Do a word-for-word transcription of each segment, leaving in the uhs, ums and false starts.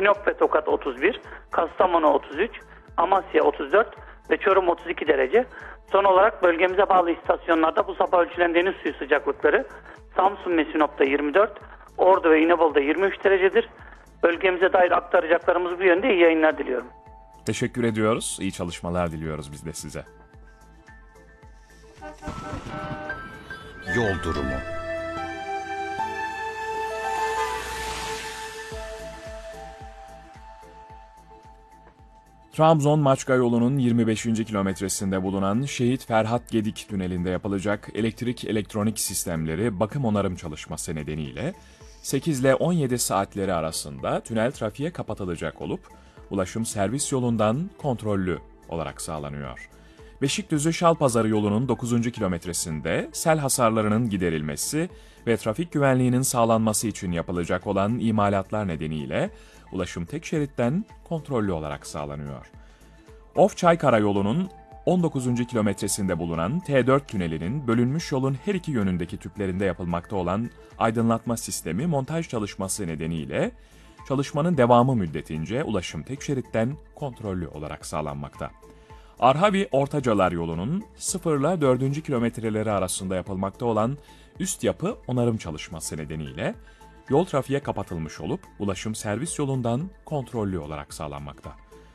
Sinop ve Tokat otuz bir, Kastamonu otuz üç, Amasya otuz dört ve Çorum otuz iki derece. Son olarak bölgemize bağlı istasyonlarda bu sabah ölçülen deniz suyu sıcaklıkları Samsun ve Sinop'ta yirmi dört, Ordu ve İnebolu'da yirmi üç derecedir. Bölgemize dair aktaracaklarımız bu yönde. İyi yayınlar diliyorum. Teşekkür ediyoruz. İyi çalışmalar diliyoruz biz de size. Yol durumu. Trabzon-Maçka yolunun yirmi beşinci kilometresinde bulunan Şehit Ferhat Gedik tünelinde yapılacak elektrik elektronik sistemleri bakım onarım çalışması nedeniyle sekiz ile on yedi saatleri arasında tünel trafiğe kapatılacak olup ulaşım servis yolundan kontrollü olarak sağlanıyor. Beşikdüzü-Şalpazarı yolunun dokuzuncu kilometresinde sel hasarlarının giderilmesi ve trafik güvenliğinin sağlanması için yapılacak olan imalatlar nedeniyle ulaşım tek şeritten kontrollü olarak sağlanıyor. Of-Çaykara yolunun on dokuzuncu kilometresinde bulunan T dört tünelinin bölünmüş yolun her iki yönündeki tüplerinde yapılmakta olan aydınlatma sistemi montaj çalışması nedeniyle çalışmanın devamı müddetince ulaşım tek şeritten kontrollü olarak sağlanmakta. Arhavi-Ortacalar yolunun sıfır ile dördüncü kilometreleri arasında yapılmakta olan üst yapı onarım çalışması nedeniyle yol trafiğe kapatılmış olup ulaşım servis yolundan kontrollü olarak sağlanmakta.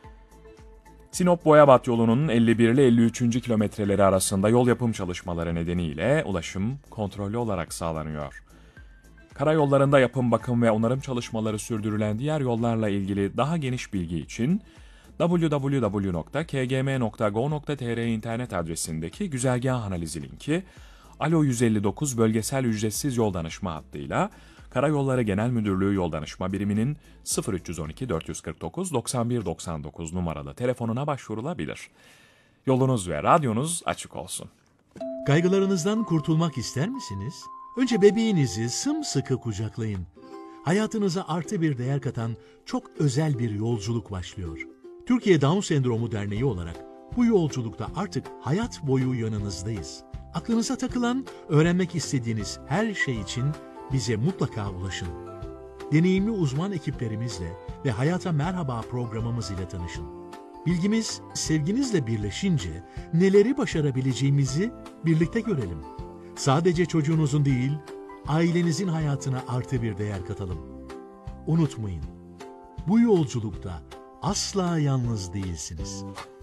Sinop-Boyabat yolunun elli bir ile elli üçüncü kilometreleri arasında yol yapım çalışmaları nedeniyle ulaşım kontrollü olarak sağlanıyor. Karayollarında yapım, bakım ve onarım çalışmaları sürdürülen diğer yollarla ilgili daha geniş bilgi için double-u double-u double-u nokta k g m nokta go nokta t r internet adresindeki güzergah analizi linki, Alo yüz elli dokuz bölgesel ücretsiz yol danışma hattıyla Karayolları Genel Müdürlüğü Yol Danışma Biriminin sıfır üç on iki dört yüz kırk dokuz doksan bir doksan dokuz numaralı telefonuna başvurulabilir. Yolunuz ve radyonuz açık olsun. Kaygılarınızdan kurtulmak ister misiniz? Önce bebeğinizi sımsıkı kucaklayın. Hayatınıza artı bir değer katan çok özel bir yolculuk başlıyor. Türkiye Down Sendromu Derneği olarak bu yolculukta artık hayat boyu yanınızdayız. Aklınıza takılan, öğrenmek istediğiniz her şey için bize mutlaka ulaşın. Deneyimli uzman ekiplerimizle ve Hayata Merhaba programımız ile tanışın. Bilgimiz, sevginizle birleşince neleri başarabileceğimizi birlikte görelim. Sadece çocuğunuzun değil, ailenizin hayatına artı bir değer katalım. Unutmayın, bu yolculukta asla yalnız değilsiniz.